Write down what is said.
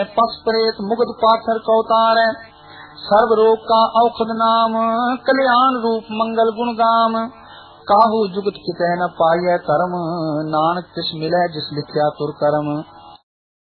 पस प्रेत मुगध पाथर कौतार। सर्व रोग का औषध नाम कल्याण रूप मंगल गुण गाम। काहू जुगत कितै न पाइय कर्म नानक तिस मिलै जिस लिखिया तुर कर्म।